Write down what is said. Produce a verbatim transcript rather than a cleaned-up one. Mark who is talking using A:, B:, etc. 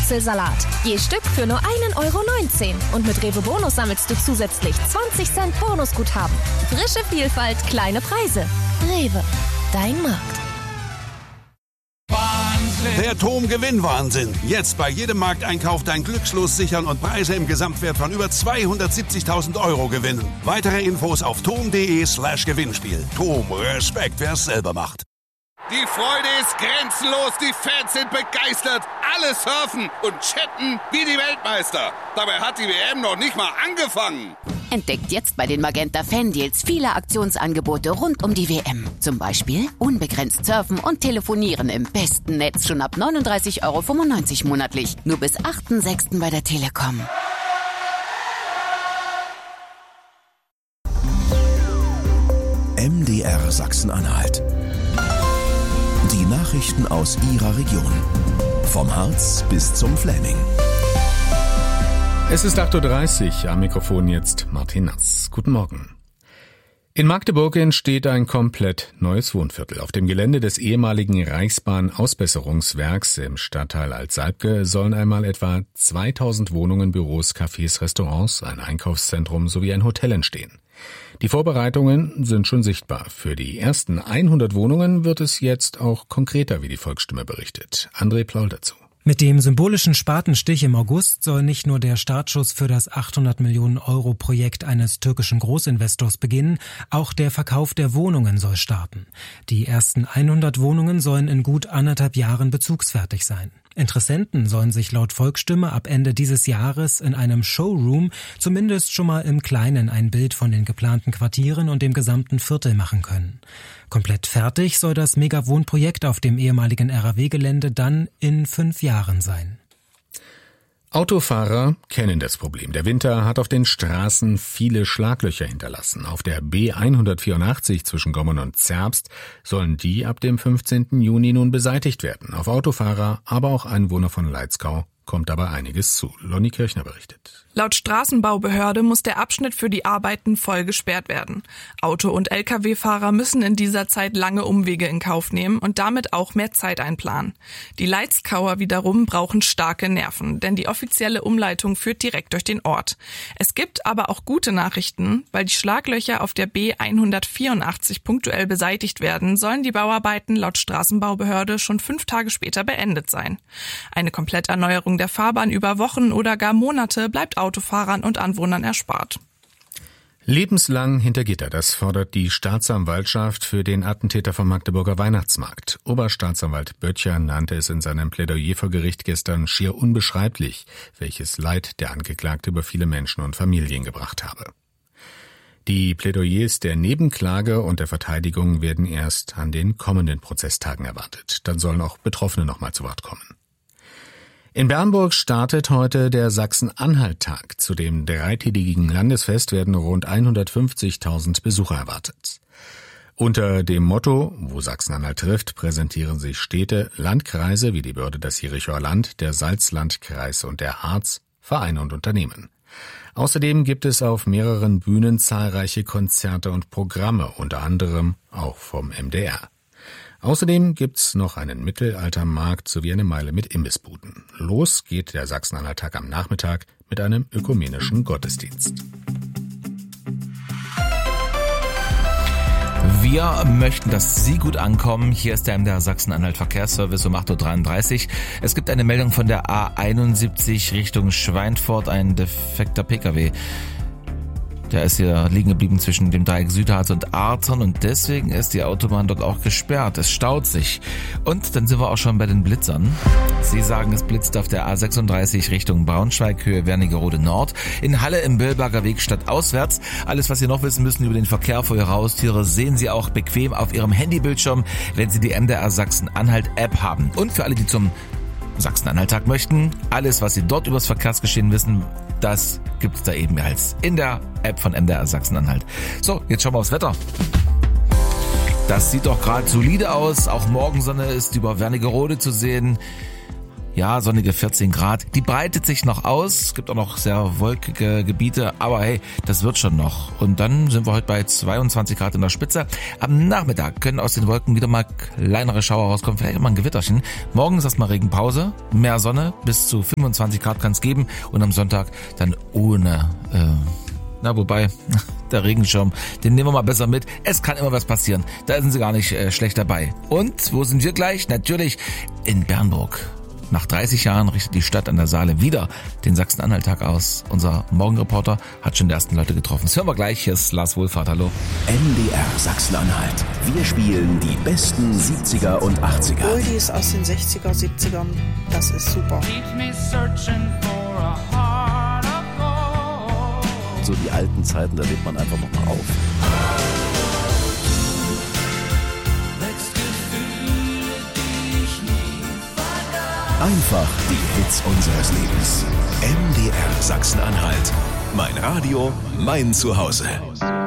A: Apfelsalat. Je Stück für nur ein Euro neunzehn. Und mit Rewe Bonus sammelst du zusätzlich zwanzig Cent Bonusguthaben. Frische Vielfalt, kleine Preise. Rewe, dein Markt.
B: Der T O M Gewinnwahnsinn. Jetzt bei jedem Markteinkauf dein Glückslos sichern und Preise im Gesamtwert von über zweihundertsiebzigtausend Euro gewinnen. Weitere Infos auf tom.de slash Gewinnspiel. T O M, Respekt, wer es selber macht.
C: Die Freude ist grenzenlos, die Fans sind begeistert. Alle surfen und chatten wie die Weltmeister. Dabei hat die W M noch nicht mal angefangen.
D: Entdeckt jetzt bei den Magenta Fan-Deals viele Aktionsangebote rund um die W M. Zum Beispiel unbegrenzt surfen und telefonieren im besten Netz schon ab neununddreißig Euro fünfundneunzig monatlich. Nur bis achten sechsten bei der Telekom.
E: M D R Sachsen-Anhalt. Die Nachrichten aus Ihrer Region. Vom Harz bis zum Fläming.
F: Es ist acht Uhr dreißig, am Mikrofon jetzt Martin Nass. Guten Morgen. In Magdeburg entsteht ein komplett neues Wohnviertel. Auf dem Gelände des ehemaligen Reichsbahn-Ausbesserungswerks im Stadtteil Altsalbke sollen einmal etwa zweitausend Wohnungen, Büros, Cafés, Restaurants, ein Einkaufszentrum sowie ein Hotel entstehen. Die Vorbereitungen sind schon sichtbar. Für die ersten hundert Wohnungen wird es jetzt auch konkreter, wie die Volksstimme berichtet. André Plaul dazu.
G: Mit dem symbolischen Spatenstich im August soll nicht nur der Startschuss für das achthundert Millionen Euro Projekt eines türkischen Großinvestors beginnen, auch der Verkauf der Wohnungen soll starten. Die ersten hundert Wohnungen sollen in gut anderthalb Jahren bezugsfertig sein. Interessenten sollen sich laut Volksstimme ab Ende dieses Jahres in einem Showroom zumindest schon mal im Kleinen ein Bild von den geplanten Quartieren und dem gesamten Viertel machen können. Komplett fertig soll das Megawohnprojekt auf dem ehemaligen R A W-Gelände dann in fünf Jahren sein.
F: Autofahrer kennen das Problem. Der Winter hat auf den Straßen viele Schlaglöcher hinterlassen. Auf der B hundertvierundachtzig zwischen Gommern und Zerbst sollen die ab dem fünfzehnten Juni nun beseitigt werden. Auf Autofahrer, aber auch Einwohner von Leitzkau kommt aber einiges zu. Lonnie Kirchner berichtet.
H: Laut Straßenbaubehörde muss der Abschnitt für die Arbeiten voll gesperrt werden. Auto- und L K W-Fahrer müssen in dieser Zeit lange Umwege in Kauf nehmen und damit auch mehr Zeit einplanen. Die Leitzkauer wiederum brauchen starke Nerven, denn die offizielle Umleitung führt direkt durch den Ort. Es gibt aber auch gute Nachrichten, weil die Schlaglöcher auf der B hundertvierundachtzig punktuell beseitigt werden, sollen die Bauarbeiten laut Straßenbaubehörde schon fünf Tage später beendet sein. Eine Kompletterneuerung der Fahrbahn über Wochen oder gar Monate bleibt Autofahrern und Anwohnern erspart.
F: Lebenslang hinter Gitter, das fordert die Staatsanwaltschaft für den Attentäter vom Magdeburger Weihnachtsmarkt. Oberstaatsanwalt Böttcher nannte es in seinem Plädoyer vor Gericht gestern schier unbeschreiblich, welches Leid der Angeklagte über viele Menschen und Familien gebracht habe. Die Plädoyers der Nebenklage und der Verteidigung werden erst an den kommenden Prozesstagen erwartet. Dann sollen auch Betroffene nochmal zu Wort kommen. In Bernburg startet heute der Sachsen-Anhalt-Tag. Zu dem dreitägigen Landesfest werden rund hundertfünfzigtausend Besucher erwartet. Unter dem Motto »Wo Sachsen-Anhalt trifft« präsentieren sich Städte, Landkreise wie die Börde das Jerichoer Land, der Salzlandkreis und der Harz, Vereine und Unternehmen. Außerdem gibt es auf mehreren Bühnen zahlreiche Konzerte und Programme, unter anderem auch vom M D R. Außerdem gibt's noch einen Mittelaltermarkt sowie eine Meile mit Imbissbuden. Los geht der Sachsen-Anhalt-Tag am Nachmittag mit einem ökumenischen Gottesdienst.
I: Wir möchten, dass Sie gut ankommen. Hier ist der M D R Sachsen-Anhalt Verkehrsservice um acht Uhr dreiunddreißig. Es gibt eine Meldung von der A einundsiebzig Richtung Schweinfurt, ein defekter Pkw. Der ist hier liegen geblieben zwischen dem Dreieck Südharz und Artern und deswegen ist die Autobahn dort auch gesperrt. Es staut sich. Und dann sind wir auch schon bei den Blitzern. Sie sagen, es blitzt auf der A sechsunddreißig Richtung Braunschweig, Höhe Wernigerode Nord, in Halle im Böllberger Weg stadtauswärts. Alles, was Sie noch wissen müssen über den Verkehr vor Ihre Haustiere, sehen Sie auch bequem auf Ihrem Handybildschirm, wenn Sie die M D R Sachsen-Anhalt-App haben. Und für alle, die zum Sachsen-Anhalt-Tag möchten, alles, was Sie dort über das Verkehrsgeschehen wissen, das gibt's da eben als in der App von M D R Sachsen-Anhalt. So, jetzt schauen wir aufs Wetter. Das sieht doch gerade solide aus. Auch Morgensonne ist über Wernigerode zu sehen. Ja, sonnige vierzehn Grad. Die breitet sich noch aus. Es gibt auch noch sehr wolkige Gebiete. Aber hey, das wird schon noch. Und dann sind wir heute bei zweiundzwanzig Grad in der Spitze. Am Nachmittag können aus den Wolken wieder mal kleinere Schauer rauskommen. Vielleicht auch mal ein Gewitterchen. Morgen ist erstmal Regenpause. Mehr Sonne. Bis zu fünfundzwanzig Grad kann es geben. Und am Sonntag dann ohne... Äh, Na, wobei, der Regenschirm, den nehmen wir mal besser mit. Es kann immer was passieren. Da sind sie gar nicht äh, schlecht dabei. Und wo sind wir gleich? Natürlich in Bernburg. Nach dreißig Jahren richtet die Stadt an der Saale wieder den Sachsen-Anhalt-Tag aus. Unser Morgenreporter hat schon die ersten Leute getroffen. Das hören wir gleich. Hier ist Lars Wohlfahrt. Hallo.
E: M D R Sachsen-Anhalt. Wir spielen die besten siebziger und achtziger.
J: Oldies aus den sechziger, siebzigern. Das ist super.
K: So die alten Zeiten, da lebt man einfach nochmal auf.
E: Einfach die Hits unseres Lebens. M D R Sachsen-Anhalt. Mein Radio, mein Zuhause.